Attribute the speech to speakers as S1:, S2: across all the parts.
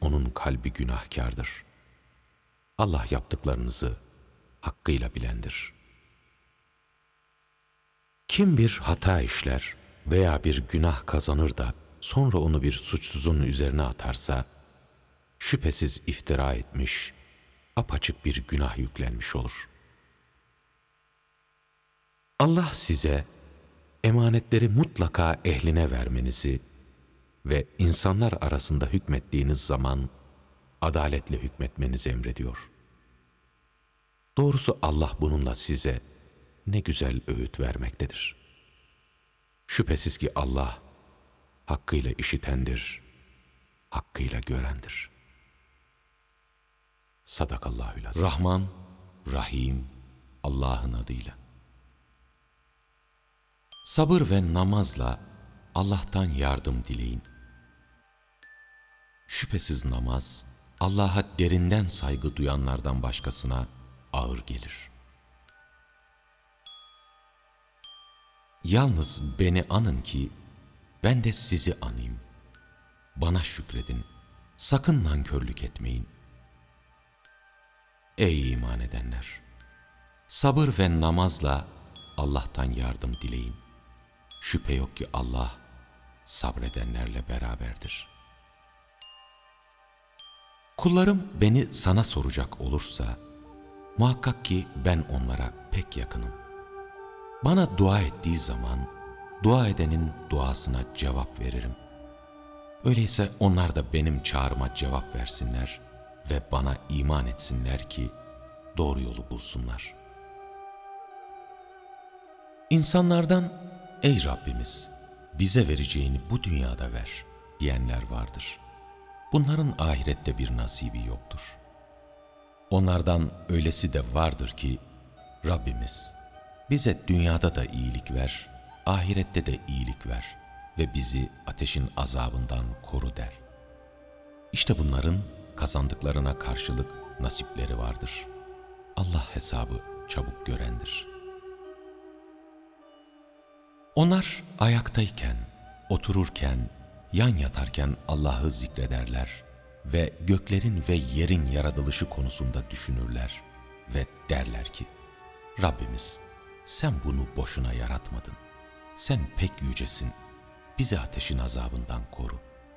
S1: onun kalbi günahkardır. Allah yaptıklarınızı hakkıyla bilendir. Kim bir hata işler veya bir günah kazanır da sonra onu bir suçsuzun üzerine atarsa, şüphesiz iftira etmiş, apaçık bir günah yüklenmiş olur. Allah size emanetleri mutlaka ehline vermenizi ve insanlar arasında hükmettiğiniz zaman adaletle hükmetmenizi emrediyor. Doğrusu Allah bununla size ne güzel öğüt vermektedir. Şüphesiz ki Allah hakkıyla işitendir, hakkıyla görendir. Sadakallahü'l-azim.
S2: Rahman, Rahim, Allah'ın adıyla. Sabır ve namazla Allah'tan yardım dileyin. Şüphesiz namaz, Allah'a derinden saygı duyanlardan başkasına ağır gelir. Yalnız beni anın ki ben de sizi anayım. Bana şükredin, sakın nankörlük etmeyin. Ey iman edenler! Sabır ve namazla Allah'tan yardım dileyin. Şüphe yok ki Allah sabredenlerle beraberdir. Kullarım beni sana soracak olursa, muhakkak ki ben onlara pek yakınım. Bana dua ettiği zaman, dua edenin duasına cevap veririm. Öyleyse onlar da benim çağrıma cevap versinler ve bana iman etsinler ki doğru yolu bulsunlar. İnsanlardan, ey Rabbimiz, bize vereceğini bu dünyada ver diyenler vardır. Bunların ahirette bir nasibi yoktur. Onlardan öylesi de vardır ki, Rabbimiz, bize dünyada da iyilik ver, ahirette de iyilik ver ve bizi ateşin azabından koru der. İşte bunların kazandıklarına karşılık nasipleri vardır. Allah hesabı çabuk görendir. Onlar ayaktayken, otururken, yan yatarken Allah'ı zikrederler ve göklerin ve yerin yaratılışı konusunda düşünürler ve derler ki, Rabbimiz, sen bunu boşuna yaratmadın. Sen pek yücesin. Bizi ateşin azabından koru.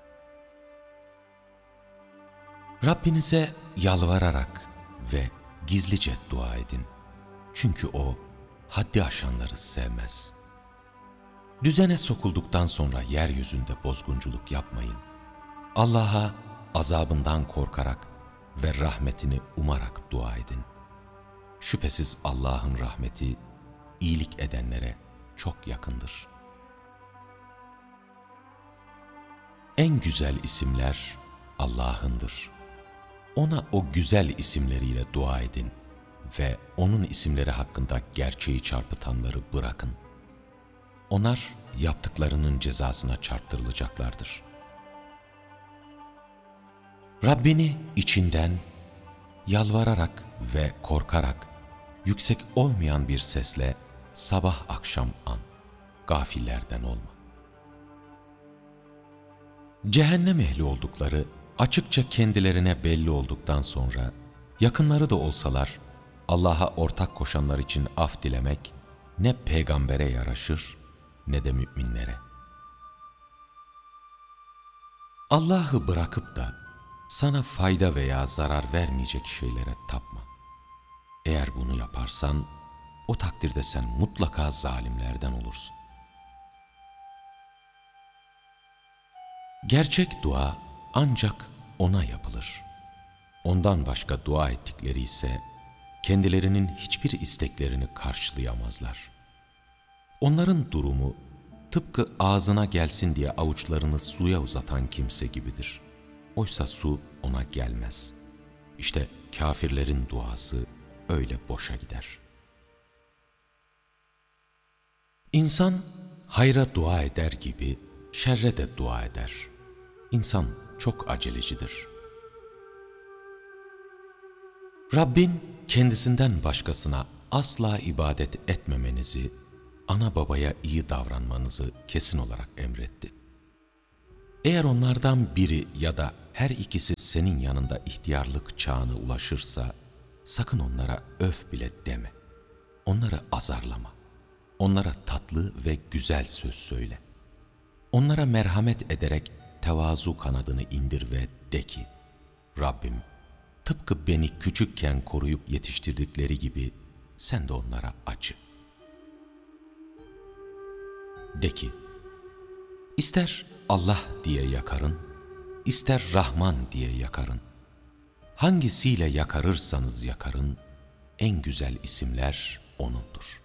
S2: Rabbinize yalvararak ve gizlice dua edin. Çünkü O haddi aşanları sevmez. Düzene sokulduktan sonra yeryüzünde bozgunculuk yapmayın. Allah'a azabından korkarak ve rahmetini umarak dua edin. Şüphesiz Allah'ın rahmeti iyilik edenlere çok yakındır. En güzel isimler Allah'ındır. Ona o güzel isimleriyle dua edin ve O'nun isimleri hakkında gerçeği çarpıtanları bırakın. Onlar yaptıklarının cezasına çarptırılacaklardır. Rabbini içinden, yalvararak ve korkarak, yüksek olmayan bir sesle sabah akşam an, gafillerden olma. Cehennem ehli oldukları açıkça kendilerine belli olduktan sonra, yakınları da olsalar, Allah'a ortak koşanlar için af dilemek, ne peygambere yaraşır, ne de müminlere. Allah'ı bırakıp da, sana fayda veya zarar vermeyecek şeylere tapma. Eğer bunu yaparsan, o takdirde sen mutlaka zalimlerden olursun. Gerçek dua ancak O'na yapılır. Ondan başka dua ettikleri ise, kendilerinin hiçbir isteklerini karşılayamazlar. Onların durumu, tıpkı ağzına gelsin diye avuçlarını suya uzatan kimse gibidir. Oysa su ona gelmez. İşte kafirlerin duası öyle boşa gider. İnsan hayra dua eder gibi şerre de dua eder. İnsan çok acelecidir. Rabbin kendisinden başkasına asla ibadet etmemenizi, ana babaya iyi davranmanızı kesin olarak emretti. Eğer onlardan biri ya da her ikisi senin yanında ihtiyarlık çağına ulaşırsa, sakın onlara öf bile deme. Onları azarlama. Onlara tatlı ve güzel söz söyle. Onlara merhamet ederek tevazu kanadını indir ve de ki, Rabbim, tıpkı beni küçükken koruyup yetiştirdikleri gibi sen de onlara acı. De ki, ister Allah diye yakarın, ister Rahman diye yakarın. Hangisiyle yakarırsanız yakarın, en güzel isimler O'nundur.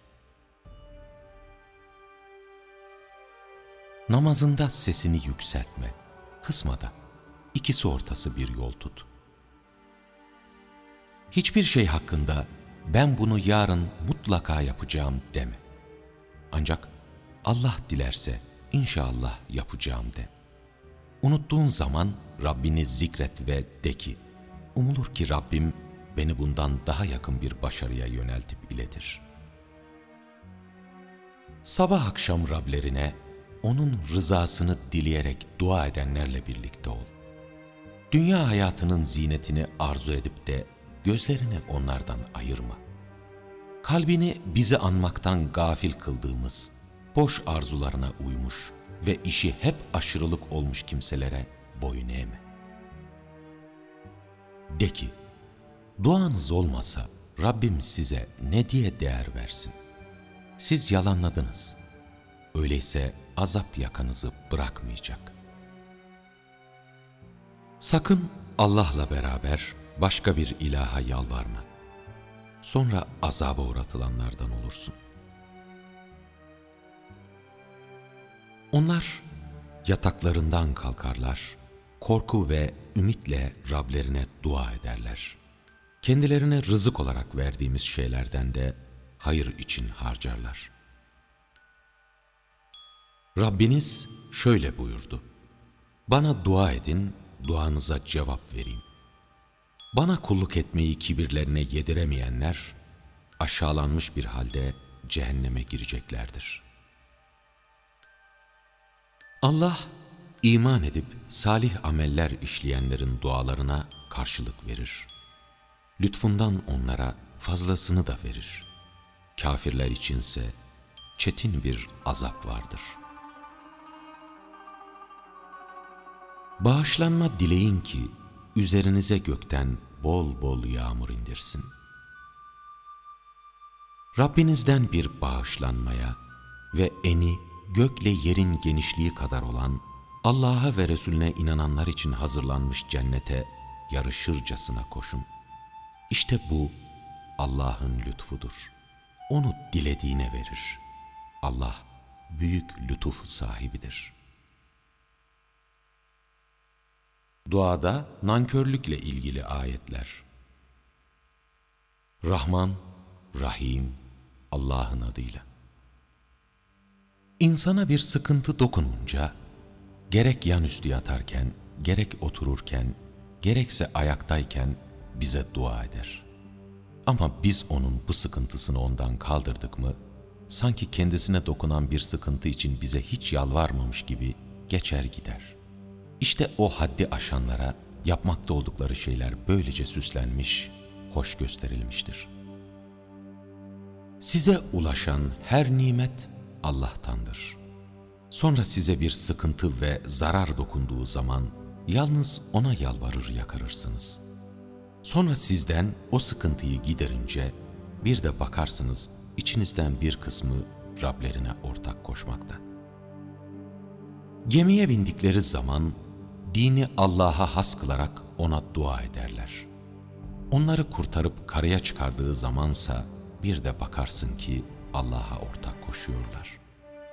S2: Namazında sesini yükseltme, kısma da, ikisi ortası bir yol tut. Hiçbir şey hakkında ben bunu yarın mutlaka yapacağım deme. Ancak Allah dilerse inşallah yapacağım de. Unuttuğun zaman Rabbini zikret ve de ki, umulur ki Rabbim beni bundan daha yakın bir başarıya yöneltip iletir. Sabah akşam Rablerine, onun rızasını dileyerek dua edenlerle birlikte ol. Dünya hayatının zinetini arzu edip de gözlerini onlardan ayırma. Kalbini bizi anmaktan gafil kıldığımız, boş arzularına uymuş ve işi hep aşırılık olmuş kimselere boyun eğme. De ki, duanız olmasa Rabbim size ne diye değer versin? Siz yalanladınız. Öyleyse azap yakanızı bırakmayacak. Sakın Allah'la beraber başka bir ilaha yalvarma. Sonra azaba uğratılanlardan olursun. Onlar yataklarından kalkarlar, korku ve ümitle Rablerine dua ederler. Kendilerine rızık olarak verdiğimiz şeylerden de hayır için harcarlar. Rabbiniz şöyle buyurdu: bana dua edin, duanıza cevap vereyim. Bana kulluk etmeyi kibirlerine yediremeyenler, aşağılanmış bir halde cehenneme gireceklerdir. Allah, iman edip salih ameller işleyenlerin dualarına karşılık verir. Lütfundan onlara fazlasını da verir. Kafirler içinse çetin bir azap vardır. Bağışlanma dileyin ki üzerinize gökten bol bol yağmur indirsin. Rabbinizden bir bağışlanmaya ve eni gökle yerin genişliği kadar olan Allah'a ve Resulüne inananlar için hazırlanmış cennete yarışırcasına koşun. İşte bu Allah'ın lütfudur. Onu dilediğine verir. Allah büyük lütuf sahibidir. Duada nankörlükle ilgili ayetler. Rahman, Rahim, Allah'ın adıyla. İnsana bir sıkıntı dokununca, gerek yanüstü yatarken, gerek otururken, gerekse ayaktayken bize dua eder. Ama biz onun bu sıkıntısını ondan kaldırdık mı, sanki kendisine dokunan bir sıkıntı için bize hiç yalvarmamış gibi geçer gider. İşte o haddi aşanlara yapmakta oldukları şeyler böylece süslenmiş, hoş gösterilmiştir. Size ulaşan her nimet Allah'tandır. Sonra size bir sıkıntı ve zarar dokunduğu zaman yalnız O'na yalvarır yakarırsınız. Sonra sizden o sıkıntıyı giderince bir de bakarsınız içinizden bir kısmı Rablerine ortak koşmakta. Gemiye bindikleri zaman dini Allah'a has kılarak O'na dua ederler. Onları kurtarıp karaya çıkardığı zamansa bir de bakarsın ki Allah'a ortak koşuyorlar.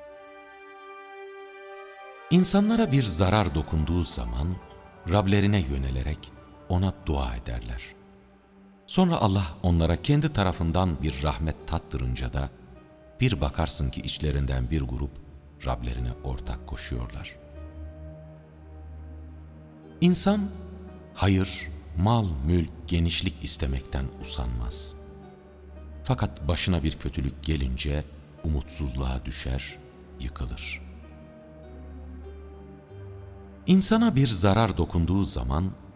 S2: İnsanlara bir zarar dokunduğu zaman Rablerine yönelerek O'na dua ederler. Sonra Allah onlara kendi tarafından bir rahmet tattırınca da bir bakarsın ki içlerinden bir grup Rablerine ortak koşuyorlar. İnsan hayır, mal, mülk, genişlik istemekten usanmaz. Fakat başına bir kötülük gelince umutsuzluğa düşer, yıkılır. İnsana bir zarar dokunduğu zaman